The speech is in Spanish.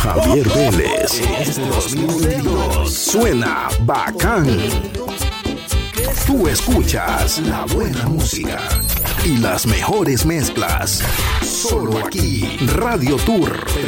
Javier Vélez. Este 2022 suena bacán. Tú escuchas la buena música y las mejores mezclas. Solo aquí, Radio Tour